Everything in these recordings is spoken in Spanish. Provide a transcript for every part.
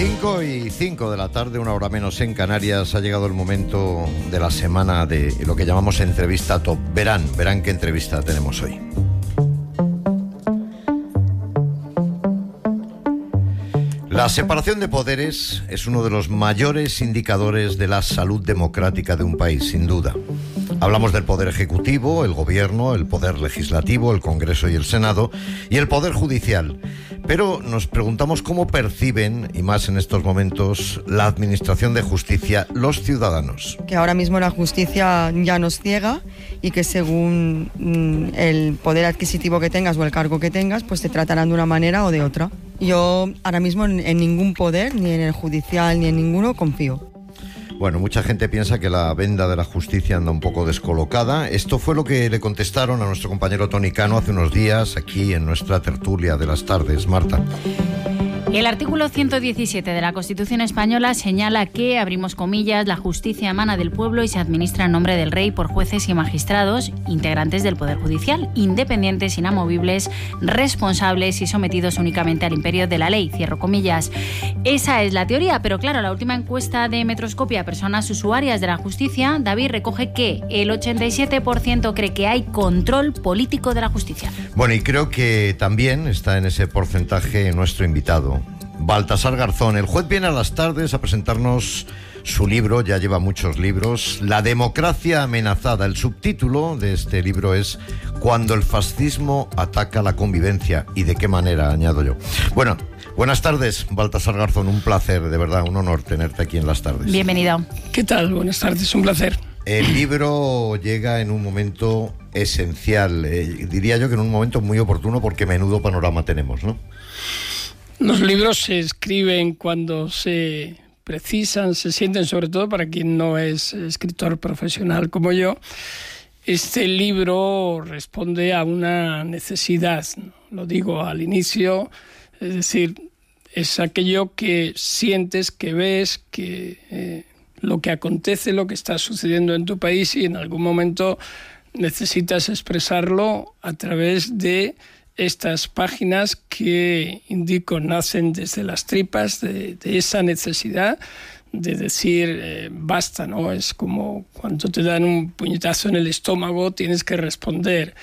5:05 de la tarde, una hora menos en Canarias. Ha llegado el momento de la semana de lo que llamamos entrevista top. Verán qué entrevista tenemos hoy. La separación de poderes es uno de los mayores indicadores de la salud democrática de un país, sin duda. Hablamos del poder ejecutivo, el gobierno, el poder legislativo, el Congreso y el Senado, y el poder judicial. Pero nos preguntamos cómo perciben, y más en estos momentos, la administración de justicia los ciudadanos. Que ahora mismo la justicia ya nos ciega y que según el poder adquisitivo que tengas o el cargo que tengas, pues te tratarán de una manera o de otra. Yo ahora mismo en ningún poder, ni en el judicial ni en ninguno, confío. Bueno, mucha gente piensa que la venda de la justicia anda un poco descolocada. Esto fue lo que le contestaron a nuestro compañero Toni Cano hace unos días aquí en nuestra tertulia de las tardes. Marta. El artículo 117 de la Constitución española señala que, abrimos comillas, la justicia emana del pueblo y se administra en nombre del rey por jueces y magistrados integrantes del Poder Judicial, independientes, inamovibles, responsables y sometidos únicamente al imperio de la ley, cierro comillas. Esa es la teoría, pero claro, la última encuesta de Metroscopia a personas usuarias de la justicia, David, recoge que el 87% cree que hay control político de la justicia. Bueno, y creo que también está en ese porcentaje nuestro invitado, Baltasar Garzón. El juez viene a las tardes a presentarnos su libro, ya lleva muchos libros, La democracia amenazada. El subtítulo de este libro es Cuando el fascismo ataca la convivencia. ¿Y de qué manera?, añado yo. Bueno, buenas tardes, Baltasar Garzón, un placer, de verdad, un honor tenerte aquí en las tardes. Bienvenido. ¿Qué tal? Buenas tardes, un placer. El libro llega en un momento esencial, diría yo que en un momento muy oportuno, porque menudo panorama tenemos, ¿no? Los libros se escriben cuando se precisan, se sienten, sobre todo para quien no es escritor profesional como yo. Este libro responde a una necesidad, ¿no? Lo digo al inicio, es decir, es aquello que sientes, que ves, que lo que acontece, lo que está sucediendo en tu país, y en algún momento necesitas expresarlo a través de estas páginas que, indico, nacen desde las tripas de esa necesidad de decir basta, ¿no? Es como cuando te dan un puñetazo en el estómago, tienes que responder.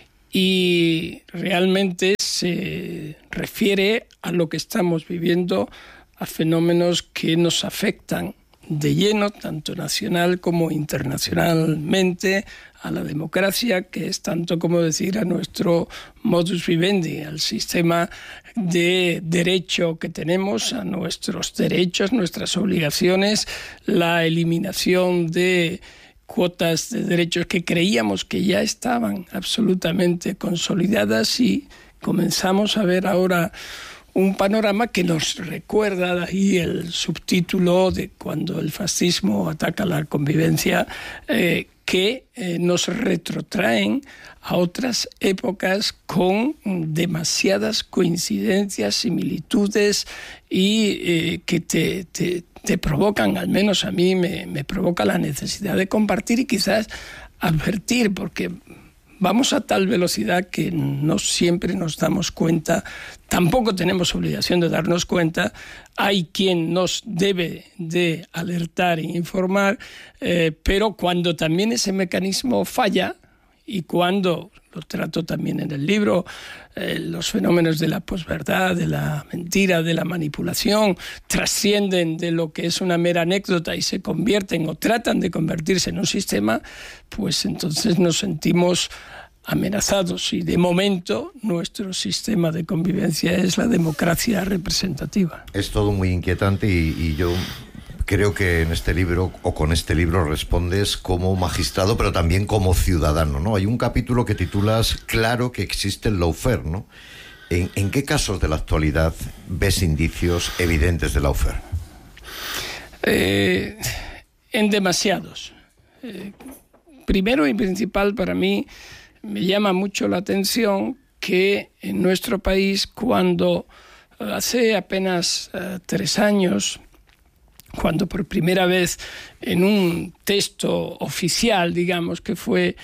Y realmente se refiere a lo que estamos viviendo, a fenómenos que nos afectan de lleno, tanto nacional como internacionalmente, a la democracia, que es tanto como decir a nuestro modus vivendi, al sistema de derecho que tenemos, a nuestros derechos, nuestras obligaciones, la eliminación de cuotas de derechos que creíamos que ya estaban absolutamente consolidadas, y comenzamos a ver ahora un panorama que nos recuerda, de ahí el subtítulo de Cuando el fascismo ataca la convivencia, que nos retrotraen a otras épocas con demasiadas coincidencias, similitudes, y que te provocan, al menos a mí me provoca la necesidad de compartir y quizás advertir, porque vamos a tal velocidad que no siempre nos damos cuenta, tampoco tenemos obligación de darnos cuenta. Hay quien nos debe de alertar e informar, pero cuando también ese mecanismo falla, y cuando, lo trato también en el libro, los fenómenos de la posverdad, de la mentira, de la manipulación, trascienden de lo que es una mera anécdota y se convierten o tratan de convertirse en un sistema, pues entonces nos sentimos amenazados. Y de momento nuestro sistema de convivencia es la democracia representativa. Es todo muy inquietante y yo creo que en este libro, o con este libro, respondes como magistrado, pero también como ciudadano, ¿no? Hay un capítulo que titulas Claro que existe el lawfare, ¿no? ¿En qué casos de la actualidad ves indicios evidentes de lawfare? En demasiados. Primero y principal, para mí me llama mucho la atención que en nuestro país, cuando hace apenas 3 años cuando por primera vez en un texto oficial, digamos, que fue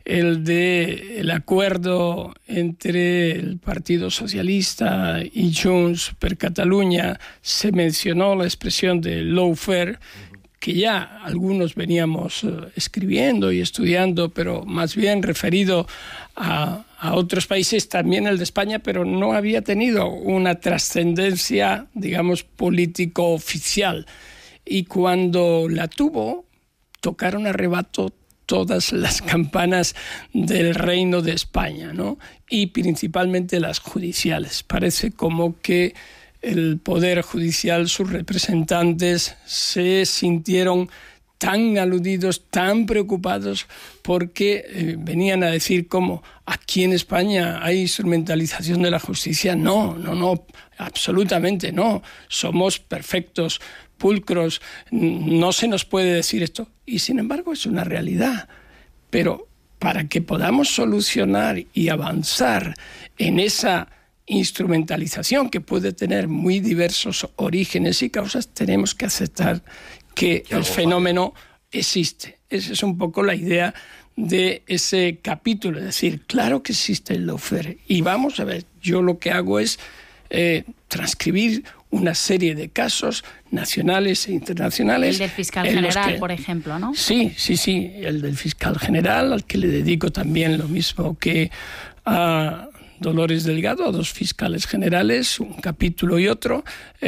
el acuerdo entre el Partido Socialista y Junts per Catalunya, se mencionó la expresión de lawfare, que ya algunos veníamos escribiendo y estudiando, pero más bien referido a otros países, también el de España, pero no había tenido una trascendencia, digamos, político oficial. Y cuando la tuvo, tocaron a rebato todas las campanas del Reino de España, ¿no? Y principalmente las judiciales. Parece como que el Poder Judicial, sus representantes, se sintieron tan aludidos, tan preocupados, porque venían a decir como aquí en España hay instrumentalización de la justicia. No, absolutamente no. Somos perfectos, pulcros, no se nos puede decir esto. Y sin embargo es una realidad. Pero para que podamos solucionar y avanzar en esa instrumentalización, que puede tener muy diversos orígenes y causas, tenemos que aceptar que el fenómeno existe. Esa es un poco la idea de ese capítulo, es decir, claro que existe el lawfare. Y vamos a ver, yo lo que hago es transcribir una serie de casos nacionales e internacionales. El del fiscal general, por ejemplo, ¿no? Sí, el del fiscal general, al que le dedico también lo mismo que a Dolores Delgado, a dos fiscales generales, un capítulo y otro,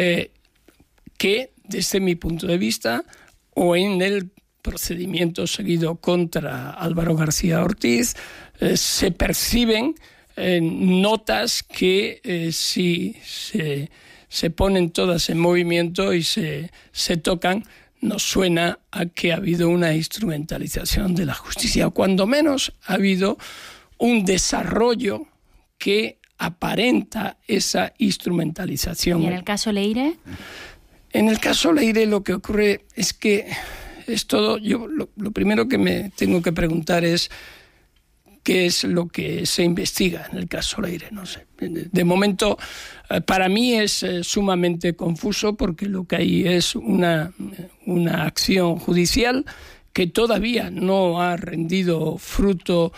que desde mi punto de vista, o en el procedimiento seguido contra Álvaro García Ortiz, se perciben notas que si se ponen todas en movimiento y se tocan, nos suena a que ha habido una instrumentalización de la justicia, o cuando menos ha habido un desarrollo que aparenta esa instrumentalización. ¿Y en el caso Leire? En el caso Leire lo que ocurre es que es todo. Yo lo primero que me tengo que preguntar es qué es lo que se investiga en el caso Leire. No sé. De momento, para mí es sumamente confuso, porque lo que hay es una acción judicial que todavía no ha rendido fruto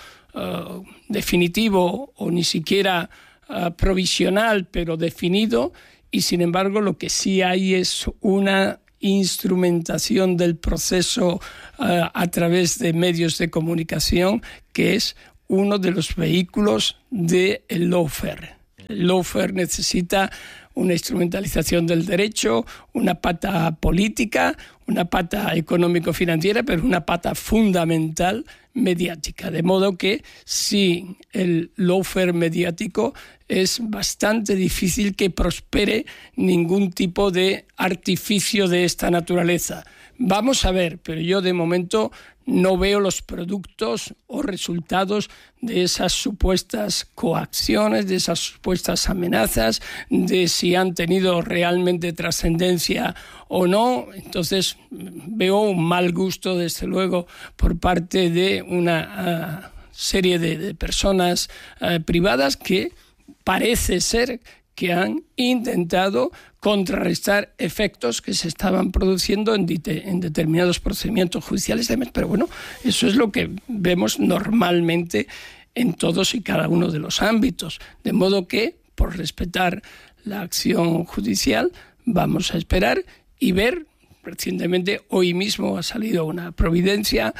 definitivo, o ni siquiera provisional, pero definido. Y sin embargo lo que sí hay es una instrumentación del proceso a través de medios de comunicación, que es uno de los vehículos del lawfare. El lawfare necesita una instrumentalización del derecho, una pata política, una pata económico-financiera, pero una pata fundamental mediática. De modo que sin el lawfare mediático es bastante difícil que prospere ningún tipo de artificio de esta naturaleza. Vamos a ver, pero yo de momento no veo los productos o resultados de esas supuestas coacciones, de esas supuestas amenazas, de si han tenido realmente trascendencia o no. Entonces veo un mal gusto, desde luego, por parte de una serie de personas privadas que parece ser que han intentado contrarrestar efectos que se estaban produciendo en determinados procedimientos judiciales. Pero bueno, eso es lo que vemos normalmente en todos y cada uno de los ámbitos. De modo que, por respetar la acción judicial, vamos a esperar y ver. Recientemente, hoy mismo, ha salido una providencia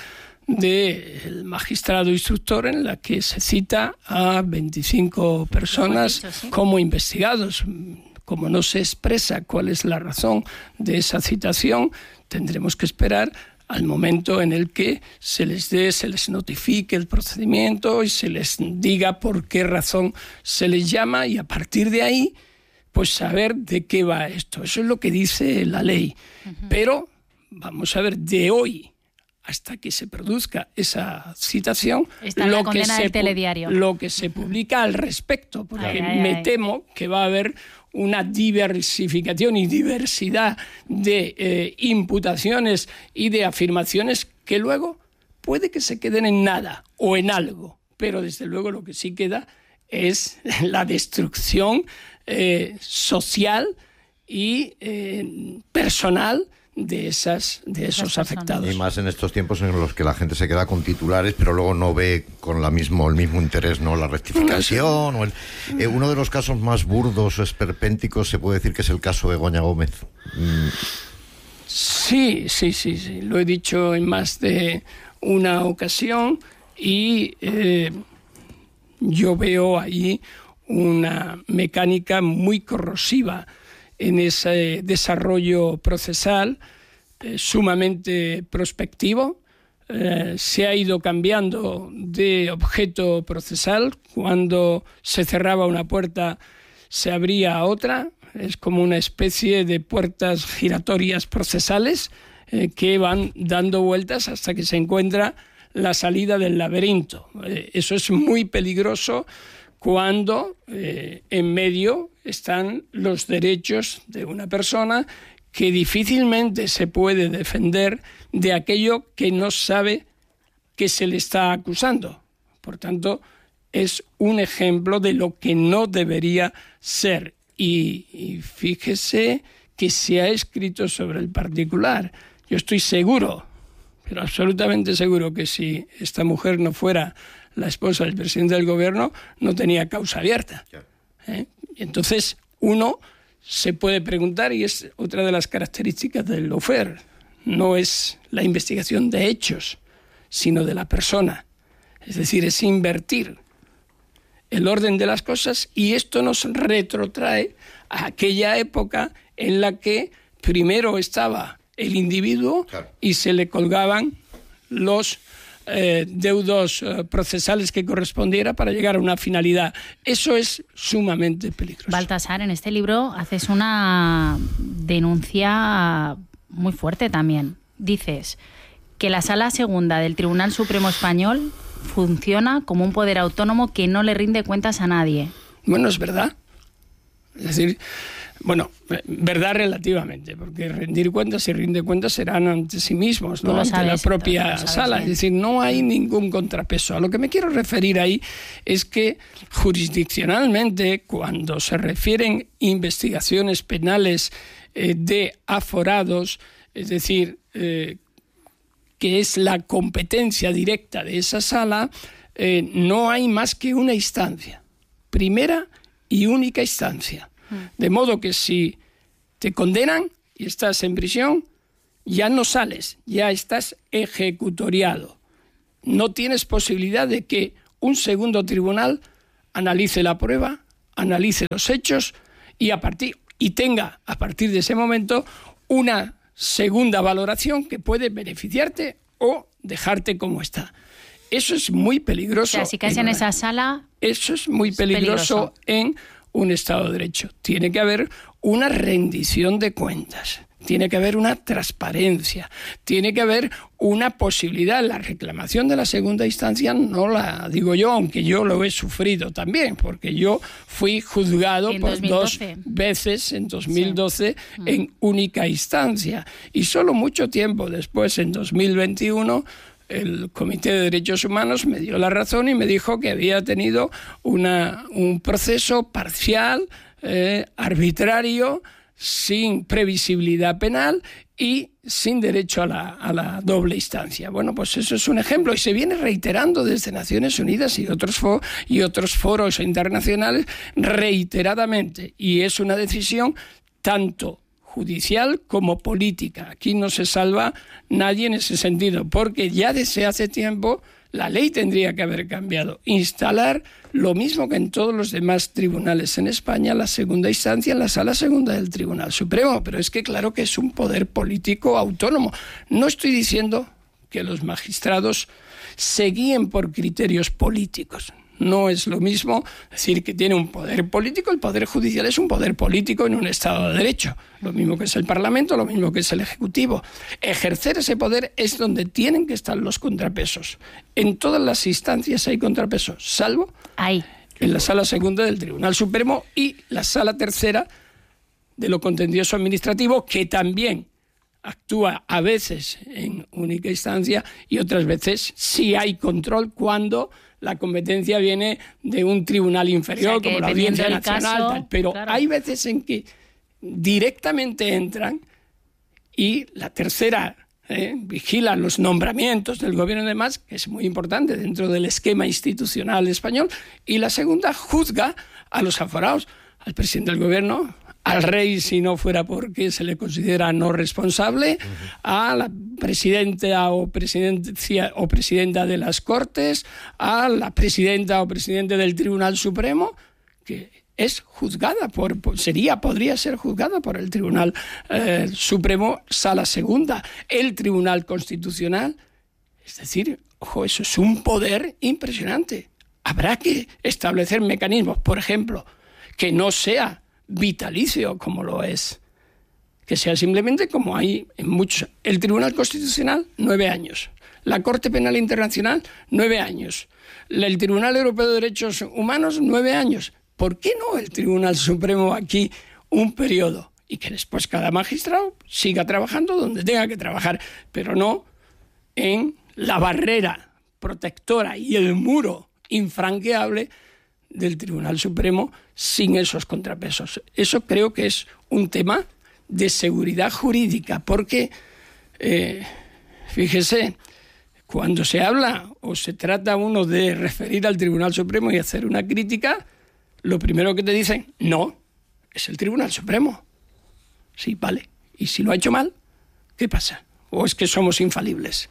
del magistrado instructor en la que se cita a 25 personas como investigados. Como no se expresa cuál es la razón de esa citación, tendremos que esperar al momento en el que se les notifique el procedimiento y se les diga por qué razón se les llama, y a partir de ahí pues saber de qué va esto. Eso es lo que dice la ley. Pero vamos a ver, de hoy hasta que se produzca esa citación, lo que se publica al respecto, porque me temo que va a haber una diversificación y diversidad de imputaciones y de afirmaciones que luego puede que se queden en nada o en algo, pero desde luego lo que sí queda es la destrucción social y personal de esos afectados. Y más en estos tiempos en los que la gente se queda con titulares, pero luego no ve con el mismo interés, ¿no? La rectificación. Uno de los casos más burdos o esperpénticos se puede decir que es el caso de Begoña Gómez. Sí. Lo he dicho en más de una ocasión y yo veo ahí una mecánica muy corrosiva en ese desarrollo procesal, sumamente prospectivo. Se ha ido cambiando de objeto procesal. Cuando se cerraba una puerta, se abría otra. Es como una especie de puertas giratorias procesales que van dando vueltas hasta que se encuentra la salida del laberinto. Eso es muy peligroso cuando en medio están los derechos de una persona que difícilmente se puede defender de aquello que no sabe que se le está acusando. Por tanto, es un ejemplo de lo que no debería ser. Y fíjese que se ha escrito sobre el particular. Yo estoy seguro, pero absolutamente seguro, que si esta mujer no fuera la esposa del presidente del gobierno, no tenía causa abierta. Entonces, uno se puede preguntar, y es otra de las características del lawfare, no es la investigación de hechos, sino de la persona. Es decir, es invertir el orden de las cosas, y esto nos retrotrae a aquella época en la que primero estaba el individuo, claro, y se le colgaban los deudos procesales que correspondiera para llegar a una finalidad. Eso es sumamente peligroso. Baltasar, en este libro haces una denuncia muy fuerte también. Dices que la Sala Segunda del Tribunal Supremo Español funciona como un poder autónomo que no le rinde cuentas a nadie. Bueno, es verdad. Es decir, bueno, verdad relativamente, porque rendir cuentas y rinde cuentas serán ante sí mismos, ¿no? Ante la propia sala. Es decir, no hay ningún contrapeso. A lo que me quiero referir ahí es que jurisdiccionalmente, cuando se refieren investigaciones penales de aforados, es decir, que es la competencia directa de esa sala, no hay más que una instancia, primera y única instancia. De modo que si te condenan y estás en prisión, ya no sales, ya estás ejecutoriado. No tienes posibilidad de que un segundo tribunal analice la prueba, analice los hechos y tenga a partir de ese momento una segunda valoración que puede beneficiarte o dejarte como está. Eso es muy peligroso. O sea, si caes en esa sala... Eso es muy peligroso en un Estado de Derecho. Tiene que haber una rendición de cuentas, tiene que haber una transparencia, tiene que haber una posibilidad. La reclamación de la segunda instancia no la digo yo, aunque yo lo he sufrido también, porque yo fui juzgado por 2 veces en 2012 sí. En única instancia. Y solo mucho tiempo después, en 2021, el Comité de Derechos Humanos me dio la razón y me dijo que había tenido un proceso parcial, arbitrario, sin previsibilidad penal y sin derecho a la doble instancia. Bueno, pues eso es un ejemplo y se viene reiterando desde Naciones Unidas y otros foros internacionales reiteradamente, y es una decisión tanto judicial como política. Aquí no se salva nadie en ese sentido, porque ya desde hace tiempo la ley tendría que haber cambiado. Instalar lo mismo que en todos los demás tribunales en España, la segunda instancia en la Sala Segunda del Tribunal Supremo. Pero es que claro que es un poder político autónomo. No estoy diciendo que los magistrados se guíen por criterios políticos. No es lo mismo decir que tiene un poder político. El Poder Judicial es un poder político en un Estado de Derecho. Lo mismo que es el Parlamento, lo mismo que es el Ejecutivo. Ejercer ese poder es donde tienen que estar los contrapesos. En todas las instancias hay contrapesos, salvo en la Sala Segunda del Tribunal Supremo y la Sala Tercera de lo Contencioso Administrativo, que también actúa a veces en única instancia y otras veces sí hay control cuando la competencia viene de un tribunal inferior, o sea, como la Audiencia Nacional, pero claro, hay veces en que directamente entran Y la tercera, vigila los nombramientos del gobierno y demás, que es muy importante dentro del esquema institucional español. Y la segunda, juzga a los aforados, al presidente del gobierno, al rey si no fuera porque se le considera no responsable, a la presidenta o presidenta de las Cortes, a la presidenta o presidente del Tribunal Supremo, que es juzgada podría ser juzgada por el Tribunal Supremo, Sala Segunda, el Tribunal Constitucional. Es decir, ojo, eso es un poder impresionante. Habrá que establecer mecanismos, por ejemplo, que no sea vitalicio como lo es, que sea simplemente como hay en muchos. El Tribunal Constitucional, 9 años. La Corte Penal Internacional, 9 años. El Tribunal Europeo de Derechos Humanos, 9 años. ¿Por qué no el Tribunal Supremo aquí un periodo? Y que después cada magistrado siga trabajando donde tenga que trabajar, pero no en la barrera protectora y el muro infranqueable del Tribunal Supremo sin esos contrapesos. Eso creo que es un tema de seguridad jurídica, porque, fíjese, cuando se habla o se trata uno de referir al Tribunal Supremo y hacer una crítica, lo primero que te dicen, no, es el Tribunal Supremo. Sí, vale. ¿Y si lo ha hecho mal? ¿Qué pasa? ¿O es que somos infalibles?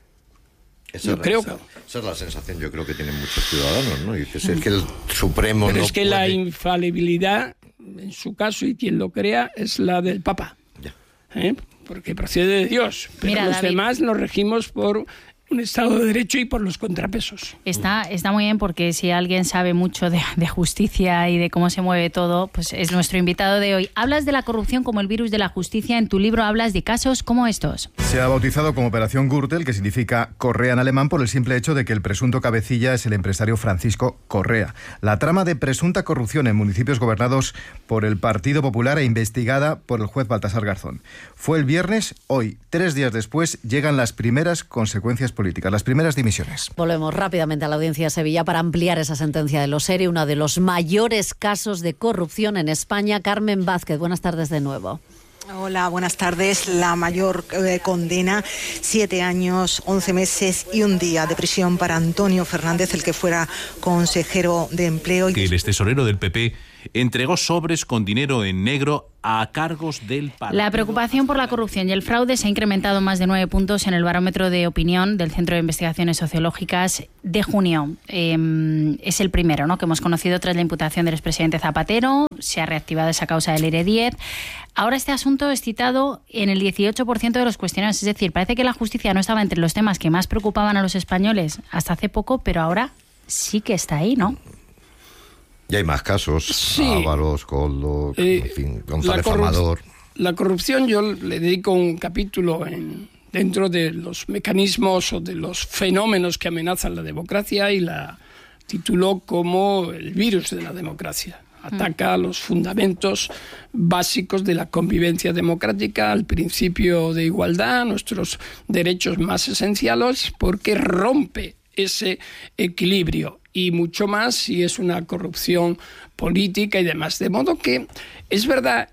Esa es la sensación, yo creo que tienen muchos ciudadanos, ¿no? Y dices, es que el Supremo pero no es que puede... la infalibilidad, en su caso, y quien lo crea, es la del Papa. Ya. Porque procede de Dios. Pero Mira, los David, demás nos regimos por un Estado de Derecho y por los contrapesos. Está muy bien, porque si alguien sabe mucho de justicia y de cómo se mueve todo, pues es nuestro invitado de hoy. Hablas de la corrupción como el virus de la justicia. En tu libro hablas de casos como estos. Se ha bautizado como Operación Gürtel, que significa Correa en alemán, por el simple hecho de que el presunto cabecilla es el empresario Francisco Correa. La trama de presunta corrupción en municipios gobernados por el Partido Popular e investigada por el juez Baltasar Garzón. Fue el viernes. Hoy, 3 días después, llegan las primeras consecuencias políticas, las primeras dimisiones. Volvemos rápidamente a la Audiencia de Sevilla para ampliar esa sentencia de los ERE, uno de los mayores casos de corrupción en España. Carmen Vázquez, buenas tardes de nuevo. Hola, buenas tardes. La mayor condena, 7 años, 11 meses y 1 día de prisión para Antonio Fernández, el que fuera consejero de Empleo. Que el extesorero del PP entregó sobres con dinero en negro a cargos del partido. La preocupación por la corrupción y el fraude se ha incrementado más de 9 puntos en el barómetro de opinión del Centro de Investigaciones Sociológicas de junio. Es el primero, ¿no?, que hemos conocido tras la imputación del expresidente Zapatero. Se ha reactivado esa causa del ERE 10. Ahora este asunto es citado en el 18% de los cuestionarios. Es decir, parece que la justicia no estaba entre los temas que más preocupaban a los españoles hasta hace poco, pero ahora sí que está ahí, ¿no? Y hay más casos, sí. Ábalos, Koldo, en fin, González Amador. La corrupción, yo le dedico un capítulo dentro de los mecanismos o de los fenómenos que amenazan la democracia, y la tituló como el virus de la democracia. Ataca a los fundamentos básicos de la convivencia democrática, al principio de igualdad, nuestros derechos más esenciales, porque rompe ese equilibrio, y mucho más si es una corrupción política y demás. De modo que es verdad,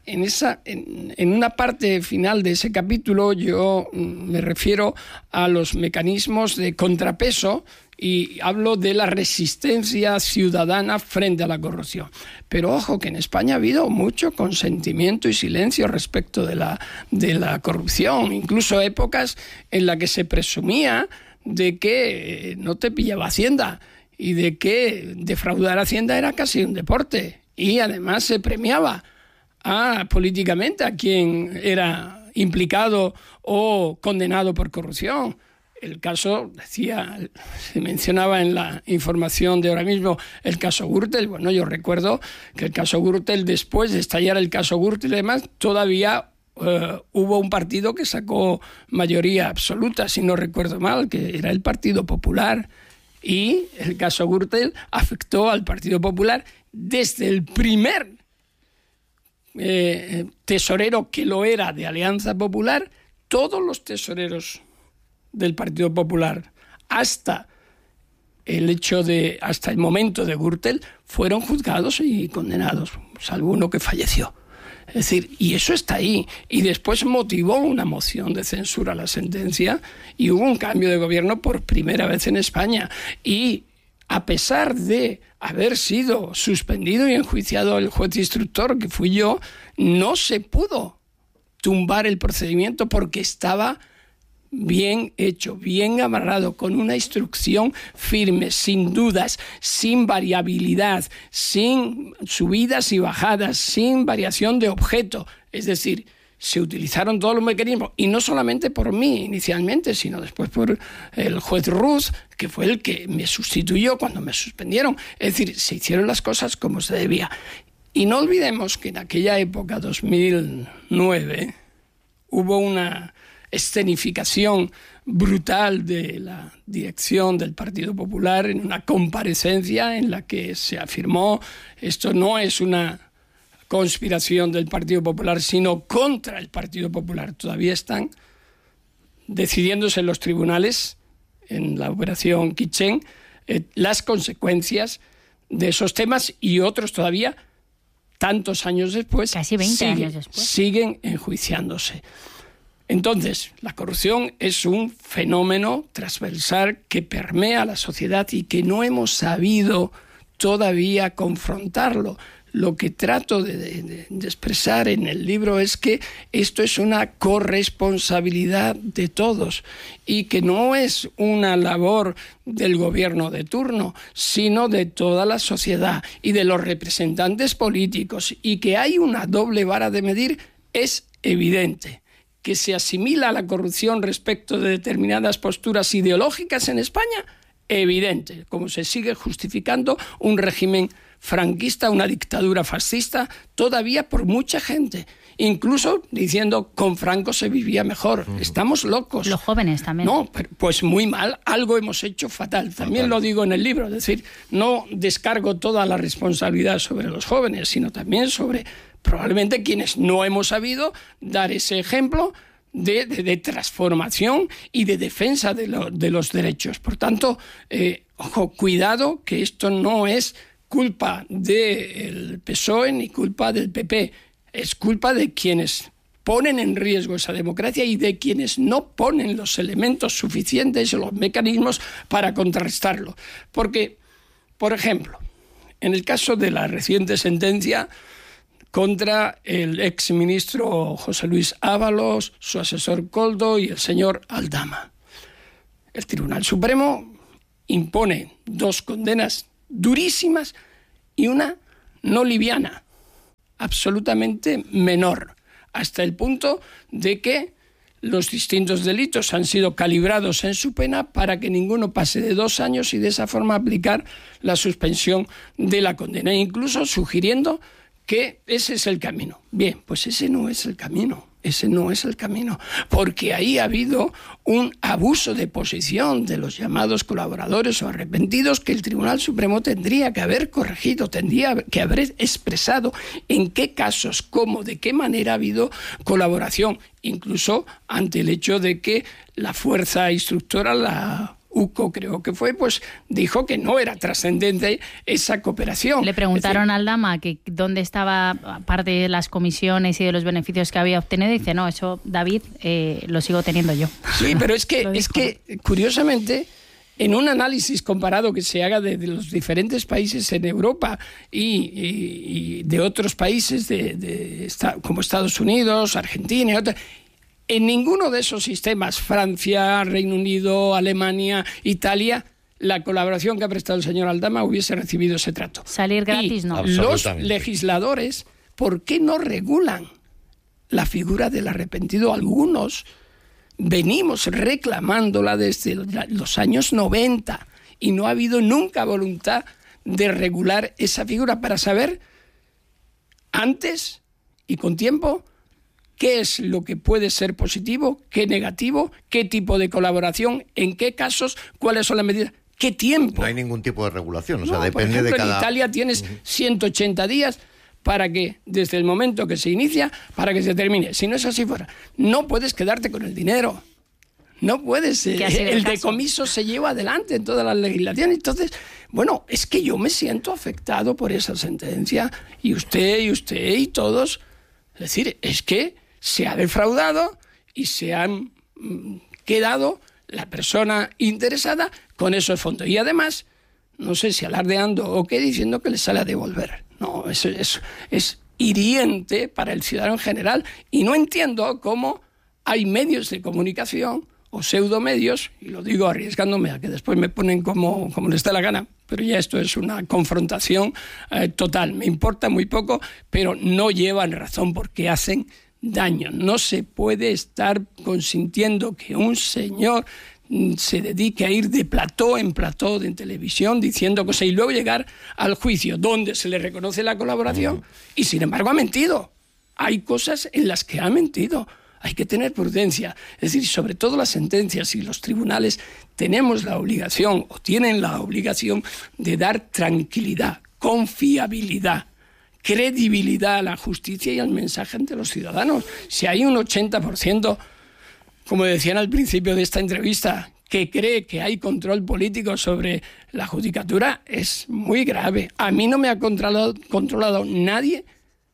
en una parte final de ese capítulo yo me refiero a los mecanismos de contrapeso y hablo de la resistencia ciudadana frente a la corrupción. Pero ojo, que en España ha habido mucho consentimiento y silencio respecto de la corrupción, incluso épocas en las que se presumía de que no te pillaba Hacienda y de que defraudar Hacienda era casi un deporte, y además se premiaba políticamente a quien era implicado o condenado por corrupción. El caso, se mencionaba en la información de ahora mismo, el caso Gürtel. Bueno, yo recuerdo que el caso Gürtel, después de estallar el caso Gürtel y demás, todavía hubo un partido que sacó mayoría absoluta, si no recuerdo mal, que era el Partido Popular. Y el caso Gürtel afectó al Partido Popular desde el primer tesorero que lo era de Alianza Popular. Todos los tesoreros del Partido Popular hasta el momento de Gürtel fueron juzgados y condenados, salvo uno que falleció. Es decir, y eso está ahí. Y después motivó una moción de censura a la sentencia y hubo un cambio de gobierno por primera vez en España. Y a pesar de haber sido suspendido y enjuiciado el juez instructor, que fui yo, no se pudo tumbar el procedimiento porque estaba bien hecho, bien amarrado, con una instrucción firme, sin dudas, sin variabilidad, sin subidas y bajadas, sin variación de objeto. Es decir, se utilizaron todos los mecanismos, y no solamente por mí inicialmente, sino después por el juez Ruz, que fue el que me sustituyó cuando me suspendieron. Es decir, se hicieron las cosas como se debía. Y no olvidemos que en aquella época, 2009, hubo una escenificación brutal de la dirección del Partido Popular en una comparecencia en la que se afirmó: esto no es una conspiración del Partido Popular, sino contra el Partido Popular. Todavía están decidiéndose en los tribunales, en la operación Kitchen, las consecuencias de esos temas, y otros todavía, tantos años después, casi 20 años después, siguen enjuiciándose. Entonces, la corrupción es un fenómeno transversal que permea la sociedad y que no hemos sabido todavía confrontarlo. Lo que trato de expresar en el libro es que esto es una corresponsabilidad de todos y que no es una labor del gobierno de turno, sino de toda la sociedad y de los representantes políticos, y que hay una doble vara de medir es evidente. Que se asimila a la corrupción respecto de determinadas posturas ideológicas en España, evidente, como se sigue justificando un régimen franquista, una dictadura fascista, todavía por mucha gente, incluso diciendo con Franco se vivía mejor. Estamos locos. Los jóvenes también. No, pues muy mal, algo hemos hecho fatal. También lo digo en el libro, es decir, no descargo toda la responsabilidad sobre los jóvenes, sino también sobre probablemente quienes no hemos sabido dar ese ejemplo de transformación y de defensa de los derechos. Por tanto, ojo, cuidado, que esto no es culpa del PSOE ni culpa del PP, es culpa de quienes ponen en riesgo esa democracia y de quienes no ponen los elementos suficientes o los mecanismos para contrarrestarlo. Porque, por ejemplo, en el caso de la reciente sentencia contra el exministro José Luis Ábalos, su asesor Koldo y el señor Aldama, el Tribunal Supremo impone 2 condenas durísimas y una no liviana, absolutamente menor, hasta el punto de que los distintos delitos han sido calibrados en su pena para que ninguno pase de 2 años y de esa forma aplicar la suspensión de la condena, incluso sugiriendo que ese es el camino. Bien, pues ese no es el camino. Ese no es el camino, porque ahí ha habido un abuso de posición de los llamados colaboradores o arrepentidos que el Tribunal Supremo tendría que haber corregido, tendría que haber expresado en qué casos, cómo, de qué manera ha habido colaboración, incluso ante el hecho de que la fuerza instructora, la UCO creo que fue, pues dijo que no era trascendente esa cooperación. Le preguntaron al Aldama que dónde estaba parte de las comisiones y de los beneficios que había obtenido, y dice, no, eso, David, lo sigo teniendo yo. Sí, pero es que curiosamente, en un análisis comparado que se haga de los diferentes países en Europa y de otros países como Estados Unidos, Argentina y otros, en ninguno de esos sistemas, Francia, Reino Unido, Alemania, Italia, la colaboración que ha prestado el señor Aldama hubiese recibido ese trato. Salir gratis, y no. Los legisladores, ¿por qué no regulan la figura del arrepentido? Algunos venimos reclamándola desde los años 90 y no ha habido nunca voluntad de regular esa figura para saber antes y con tiempo qué es lo que puede ser positivo, qué negativo, qué tipo de colaboración, en qué casos, cuáles son las medidas, qué tiempo. No hay ningún tipo de regulación, o sea, No, depende por ejemplo, de cada... en Italia tienes 180 días para que, desde el momento que se inicia, para que se termine. Si no es así fuera, no puedes quedarte con el dinero. No puedes. El decomiso se lleva adelante en toda la legislación. Entonces, bueno, es que yo me siento afectado por esa sentencia, y usted y todos. Es decir, es que se ha defraudado y se han quedado la persona interesada con esos fondos. Y además, no sé si alardeando o qué, diciendo que les sale a devolver. No, eso es hiriente para el ciudadano en general. Y no entiendo cómo hay medios de comunicación o pseudomedios, y lo digo arriesgándome a que después me ponen como les da la gana, pero ya esto es una confrontación total. Me importa muy poco, pero no llevan razón porque hacen daño. No se puede estar consintiendo que un señor se dedique a ir de plató en plató de televisión diciendo cosas y luego llegar al juicio donde se le reconoce la colaboración y sin embargo ha mentido. Hay cosas en las que ha mentido. Hay que tener prudencia. Es decir, sobre todo las sentencias y los tribunales tenemos la obligación o tienen la obligación de dar tranquilidad, confiabilidad, credibilidad a la justicia y al mensaje ante los ciudadanos. Si hay un 80%, como decían al principio de esta entrevista, que cree que hay control político sobre la judicatura, es muy grave. A mí no me ha controlado nadie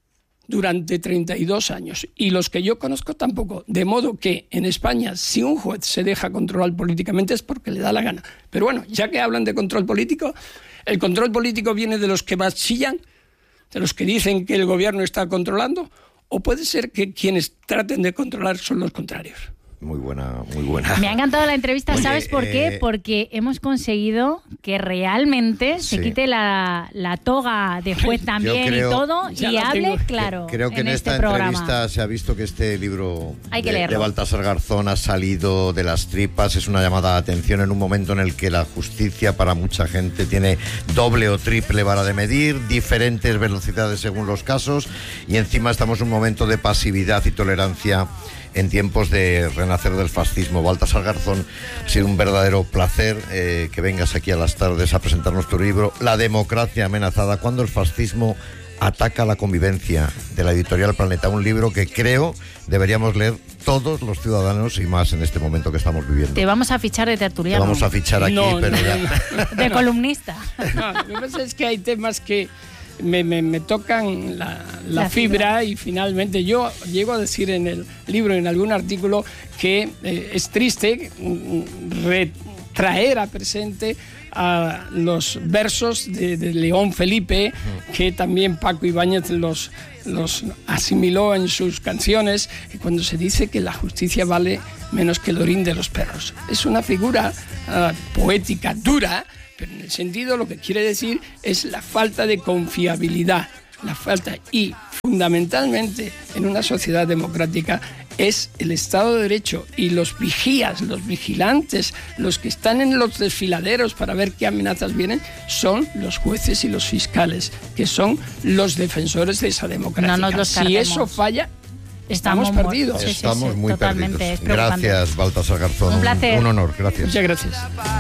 durante 32 años, y los que yo conozco tampoco, de modo que en España si un juez se deja controlar políticamente es porque le da la gana. Pero bueno, ya que hablan de control político, el control político viene de los que más chillan, de los que dicen que el gobierno está controlando, o puede ser que quienes traten de controlar son los contrarios. Muy buena, muy buena. Me ha encantado la entrevista. Oye, ¿Sabes por qué? Porque hemos conseguido que realmente sí, se quite la toga de juez también y todo, y hable claro. Creo que en este esta programa. entrevista se ha visto que este libro Hay que de leerlo. Baltasar Garzón ha salido de las tripas. Es una llamada de atención en un momento en el que la justicia para mucha gente tiene doble o triple vara de medir, diferentes velocidades según los casos, y encima estamos en un momento de pasividad y tolerancia en tiempos de renacer del fascismo. Baltasar Garzón, ha sido un verdadero placer que vengas aquí a las tardes a presentarnos tu libro La democracia amenazada, cuando el fascismo ataca la convivencia, de la editorial Planeta, un libro que creo deberíamos leer todos los ciudadanos y más en este momento que estamos viviendo. Te vamos a fichar de Te tertuliano. vamos a fichar aquí, pero ya. De columnista. No, lo que pasa es que hay temas que me tocan la fibra, y finalmente yo llego a decir en el libro, en algún artículo, que es triste traer a presente a los versos de León Felipe, que también Paco Ibáñez los asimiló en sus canciones, cuando se dice que la justicia vale menos que el orín de los perros. Es una figura poética dura, pero en el sentido lo que quiere decir es la falta de confiabilidad, la falta, y fundamentalmente en una sociedad democrática es el Estado de Derecho, y los vigías, los vigilantes, los que están en los desfiladeros para ver qué amenazas vienen, son los jueces y los fiscales, que son los defensores de esa democracia. No nos los si carguemos. eso falla, estamos perdidos. Sí, Estamos muy totalmente, perdidos. es preocupante. Gracias, Baltasar Garzón. Un placer. Un honor, gracias. Muchas gracias.